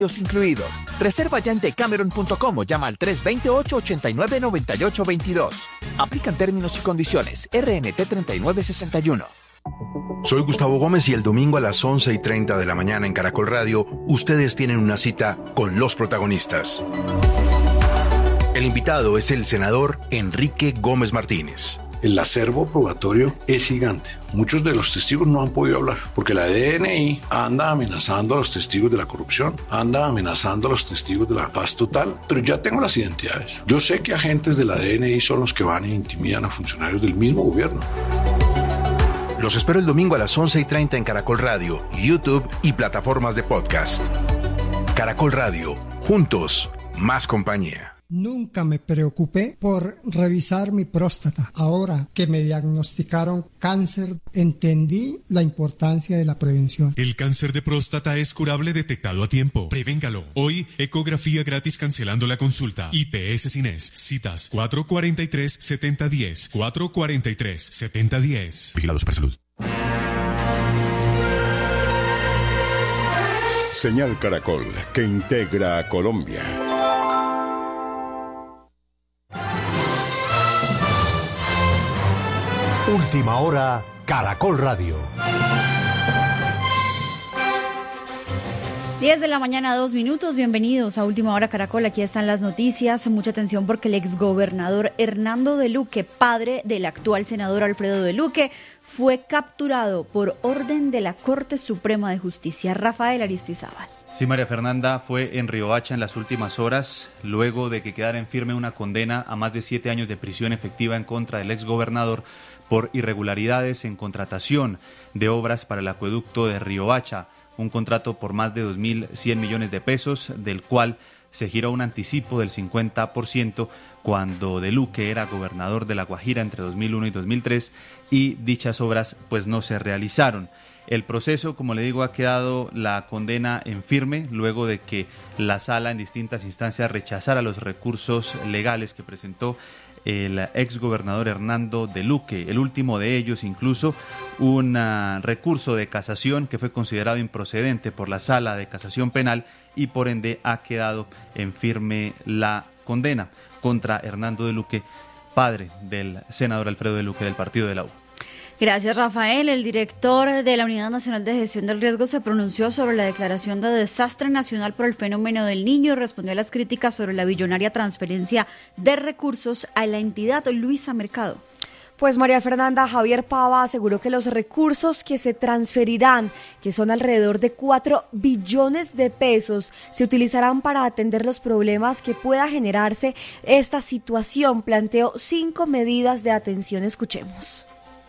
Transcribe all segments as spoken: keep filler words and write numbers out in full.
incluidos. Reserva ya en decameron punto com o llama al tres dos ocho, ocho nueve, nueve ocho dos dos. Aplican términos y condiciones. R N T treinta y nueve sesenta y uno. Soy Gustavo Gómez y el domingo a las once y treinta de la mañana en Caracol Radio, ustedes tienen una cita con los protagonistas. El invitado es el senador Enrique Gómez Martínez. El acervo probatorio es gigante. Muchos de los testigos no han podido hablar porque la D N I anda amenazando a los testigos de la corrupción, anda amenazando a los testigos de la paz total, pero ya tengo las identidades. Yo sé que agentes de la D N I son los que van e intimidan a funcionarios del mismo gobierno. Los espero el domingo a las once y treinta en Caracol Radio, YouTube y plataformas de podcast. Caracol Radio, juntos, más compañía. Nunca me preocupé por revisar mi próstata. Ahora que me diagnosticaron cáncer, entendí la importancia de la prevención. El cáncer de próstata es curable detectado a tiempo. Prevéngalo. Hoy, ecografía gratis cancelando la consulta. I P S Cines. Citas cuatro cuatro tres, siete cero uno cero. cuatro cuatro tres, siete cero uno cero. Vigilados por salud. Señal Caracol, que integra a Colombia. Última hora, Caracol Radio. diez de la mañana, dos minutos. Bienvenidos a Última Hora Caracol. Aquí están las noticias. Mucha atención porque el exgobernador Hernando de Luque, padre del actual senador Alfredo de Luque, fue capturado por orden de la Corte Suprema de Justicia. Rafael Aristizábal. Sí, María Fernanda, fue en Riohacha en las últimas horas, luego de que quedara en firme una condena a más de siete años de prisión efectiva en contra del exgobernador por irregularidades en contratación de obras para el acueducto de Riohacha, un contrato por más de dos mil cien millones de pesos, del cual se giró un anticipo del cincuenta por ciento cuando de Luque era gobernador de La Guajira entre dos mil uno y dos mil tres, y dichas obras pues no se realizaron. El proceso, como le digo, ha quedado la condena en firme luego de que la sala en distintas instancias rechazara los recursos legales que presentó el exgobernador Hernando de Luque, el último de ellos incluso un uh, recurso de casación que fue considerado improcedente por la Sala de Casación Penal y por ende ha quedado en firme la condena contra Hernando de Luque, padre del senador Alfredo de Luque del partido de la U. Gracias, Rafael. El director de la Unidad Nacional de Gestión del Riesgo se pronunció sobre la declaración de desastre nacional por el fenómeno del Niño y respondió a las críticas sobre la billonaria transferencia de recursos a la entidad. Luisa Mercado. Pues María Fernanda, Javier Pava aseguró que los recursos que se transferirán, que son alrededor de cuatro billones de pesos, se utilizarán para atender los problemas que pueda generarse esta situación. Planteó cinco medidas de atención. Escuchemos.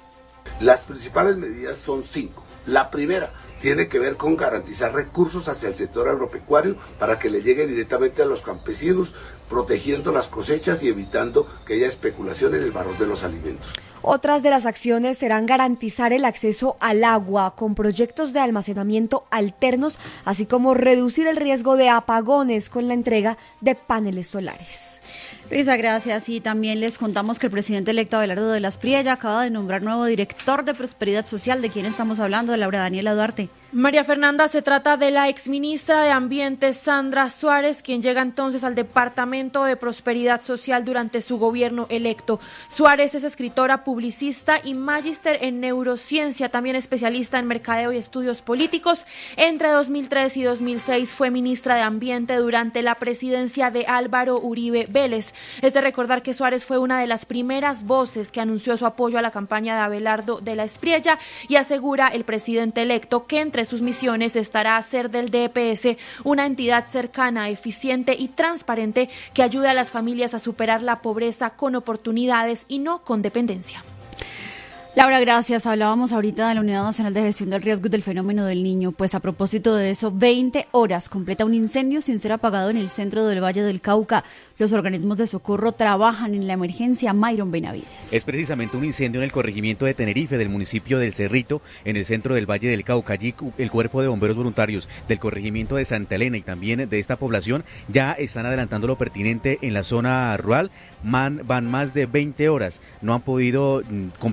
Las principales medidas son cinco. La primera tiene que ver con garantizar recursos hacia el sector agropecuario para que le llegue directamente a los campesinos, protegiendo las cosechas y evitando que haya especulación en el valor de los alimentos. Otras de las acciones serán garantizar el acceso al agua con proyectos de almacenamiento alternos, así como reducir el riesgo de apagones con la entrega de paneles solares. Luisa, gracias. Y también les contamos que el presidente electo Abelardo de las Priella acaba de nombrar nuevo director de Prosperidad Social. ¿De quién estamos hablando? De Laura Daniela Duarte. María Fernanda, se trata de la exministra de Ambiente, Sandra Suárez, quien llega entonces al Departamento de Prosperidad Social durante su gobierno electo. Suárez es escritora, publicista y magíster en neurociencia, también especialista en mercadeo y estudios políticos. Entre dos mil tres y dos mil seis fue ministra de Ambiente durante la presidencia de Álvaro Uribe Vélez. Es de recordar que Suárez fue una de las primeras voces que anunció su apoyo a la campaña de Abelardo de la Priella y asegura el presidente electo que entre sus misiones estará hacer del D P S una entidad cercana, eficiente y transparente que ayude a las familias a superar la pobreza con oportunidades y no con dependencia. Laura, gracias. Hablábamos ahorita de la Unidad Nacional de Gestión del Riesgo y del Fenómeno del Niño. Pues a propósito de eso, veinte horas completa un incendio sin ser apagado en el centro del Valle del Cauca. Los organismos de socorro trabajan en la emergencia. Mayron Benavides. Es precisamente un incendio en el corregimiento de Tenerife del municipio del Cerrito, en el centro del Valle del Cauca. Allí el cuerpo de bomberos voluntarios del corregimiento de Santa Elena y también de esta población ya están adelantando lo pertinente en la zona rural. Man, van más de veinte horas, no han podido mm, completar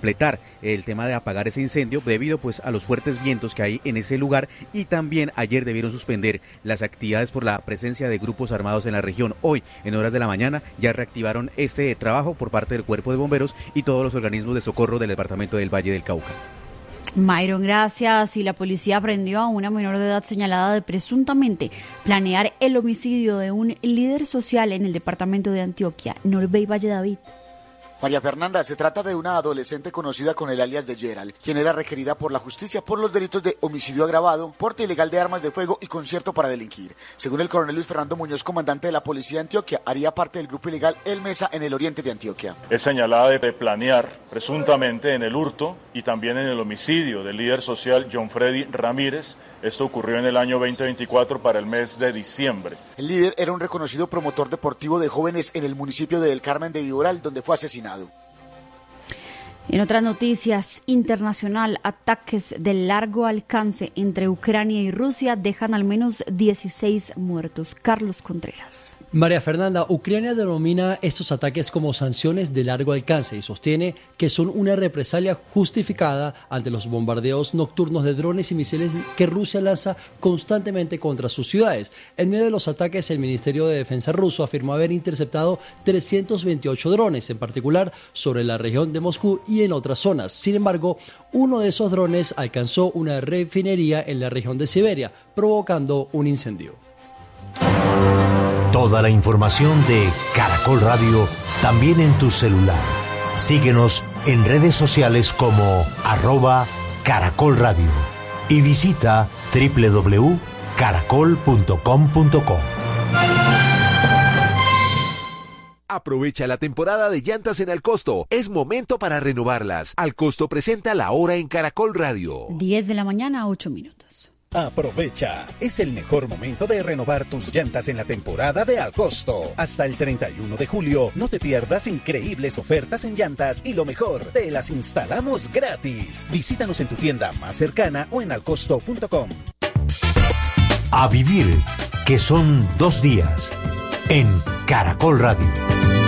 el tema de apagar ese incendio debido pues a los fuertes vientos que hay en ese lugar, y también ayer debieron suspender las actividades por la presencia de grupos armados en la región. Hoy, en horas de la mañana, ya reactivaron este trabajo por parte del Cuerpo de Bomberos y todos los organismos de socorro del departamento del Valle del Cauca. Myron, gracias. Y la policía aprendió a una menor de edad señalada de presuntamente planear el homicidio de un líder social en el departamento de Antioquia. Norbey Valle David. María Fernanda, se trata de una adolescente conocida con el alias de Gerald, quien era requerida por la justicia por los delitos de homicidio agravado, porte ilegal de armas de fuego y concierto para delinquir. Según el coronel Luis Fernando Muñoz, comandante de la policía de Antioquia, haría parte del grupo ilegal El Mesa en el oriente de Antioquia. Es señalada de planear presuntamente en el hurto y también en el homicidio del líder social John Freddy Ramírez. Esto ocurrió en el año veinte veinticuatro para el mes de diciembre. El líder era un reconocido promotor deportivo de jóvenes en el municipio de El Carmen de Viboral, donde fue asesinado. En otras noticias, internacional, ataques de largo alcance entre Ucrania y Rusia dejan al menos dieciséis muertos. Carlos Contreras. María Fernanda, Ucrania denomina estos ataques como sanciones de largo alcance y sostiene que son una represalia justificada ante los bombardeos nocturnos de drones y misiles que Rusia lanza constantemente contra sus ciudades. En medio de los ataques, el Ministerio de Defensa ruso afirmó haber interceptado trescientos veintiocho drones, en particular sobre la región de Moscú y en otras zonas. Sin embargo, uno de esos drones alcanzó una refinería en la región de Siberia, provocando un incendio. Toda la información de Caracol Radio también en tu celular. Síguenos en redes sociales como arroba Caracol Radio y visita doble u doble u doble u punto caracol punto com punto co. Aprovecha la temporada de llantas en Alcosto. Es momento para renovarlas. Alcosto presenta La Hora en Caracol Radio. diez de la mañana, ocho minutos. Aprovecha, es el mejor momento de renovar tus llantas en la temporada de Alcosto. Hasta el treinta y uno de julio, no te pierdas increíbles ofertas en llantas y lo mejor, te las instalamos gratis. Visítanos en tu tienda más cercana o en alcosto punto com. A vivir, que son dos días, en Caracol Radio.